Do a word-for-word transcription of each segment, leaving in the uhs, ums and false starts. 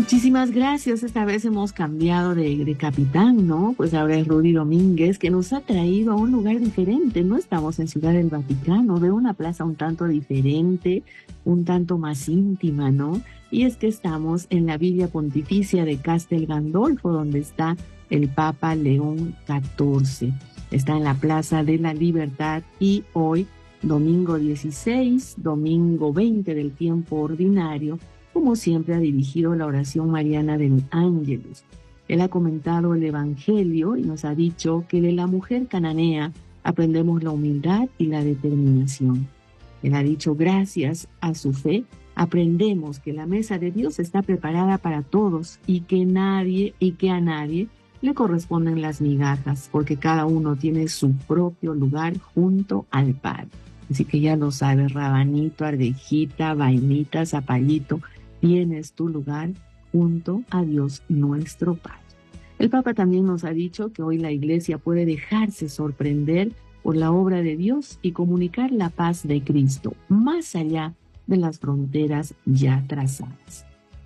Muchísimas gracias. Esta vez hemos cambiado de, de capitán, ¿no? Pues ahora es Rudy Domínguez, que nos ha traído a un lugar diferente. No estamos en Ciudad del Vaticano, de una plaza un tanto diferente, un tanto más íntima, ¿no? Y es que estamos en la Villa Pontificia de Castel Gandolfo, donde está el Papa León catorce. Está en la Plaza de la Libertad y hoy, domingo dieciséis, domingo veinte del tiempo ordinario, como siempre ha dirigido la oración mariana del Ángelus. Él ha comentado el Evangelio y nos ha dicho que de la mujer cananea aprendemos la humildad y la determinación. Él ha dicho, gracias a su fe, aprendemos que la mesa de Dios está preparada para todos y que nadie y que a nadie le corresponden las migajas, porque cada uno tiene su propio lugar junto al Padre. Así que ya lo sabes, rabanito, ardejita, vainita, zapallito, tienes tu lugar junto a Dios nuestro Padre. El Papa también nos ha dicho que hoy la Iglesia puede dejarse sorprender por la obra de Dios y comunicar la paz de Cristo más allá de las fronteras ya trazadas.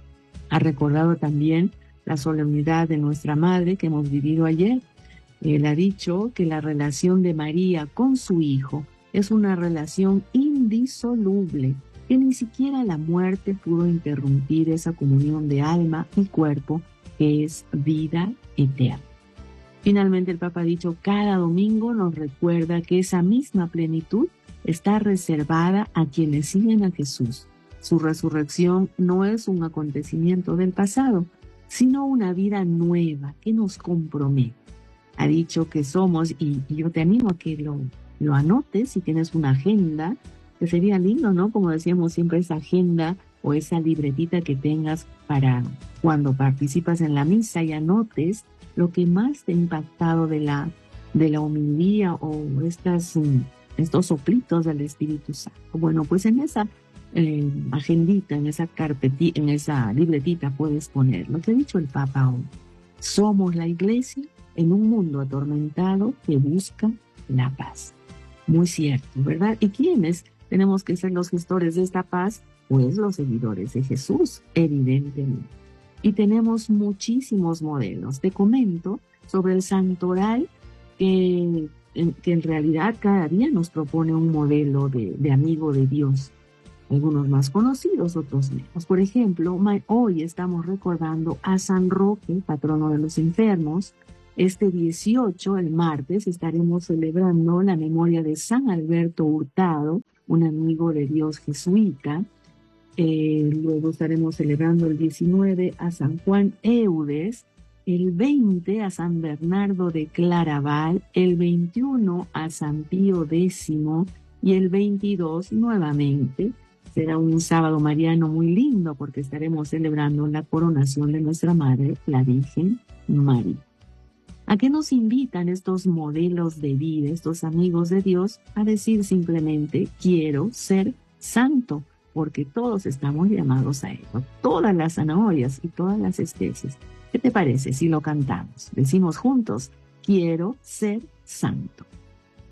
Ha recordado también la solemnidad de nuestra Madre que hemos vivido ayer. Él ha dicho que la relación de María con su Hijo es una relación indisoluble, que ni siquiera la muerte pudo interrumpir esa comunión de alma y cuerpo que es vida eterna. Finalmente el Papa ha dicho, cada domingo nos recuerda que esa misma plenitud está reservada a quienes siguen a Jesús. Su resurrección no es un acontecimiento del pasado, sino una vida nueva que nos compromete. Ha dicho que somos, y, y yo te animo a que lo, lo anotes si tienes una agenda, que sería lindo, ¿no? Como decíamos siempre, esa agenda o esa libretita que tengas para cuando participas en la misa y anotes lo que más te ha impactado de la, de la homilía o estas, estos soplitos del Espíritu Santo. Bueno, pues en esa eh, agendita, en esa carpetita, en esa libretita puedes poner lo que ha dicho el Papa hoy. Somos la Iglesia en un mundo atormentado que busca la paz. Muy cierto, ¿verdad? ¿Y quiénes tenemos que ser los gestores de esta paz? Pues los seguidores de Jesús, evidentemente. Y tenemos muchísimos modelos. Te comento sobre el santoral que, que en realidad cada día nos propone un modelo de, de amigo de Dios. Algunos más conocidos, otros menos. Por ejemplo, hoy estamos recordando a San Roque, patrono de los enfermos. Este dieciocho, el martes, estaremos celebrando la memoria de San Alberto Hurtado, un amigo de Dios jesuita. Eh, luego estaremos celebrando el diecinueve a San Juan Eudes, el veinte a San Bernardo de Claraval, el veintiuno a San Pío décimo y el veintidós nuevamente. Será un sábado mariano muy lindo porque estaremos celebrando la coronación de nuestra Madre, la Virgen María. ¿A qué nos invitan estos modelos de vida, estos amigos de Dios? A decir simplemente, quiero ser santo, porque todos estamos llamados a ello, todas las zanahorias y todas las especies. ¿Qué te parece si lo cantamos? Decimos juntos, quiero ser santo.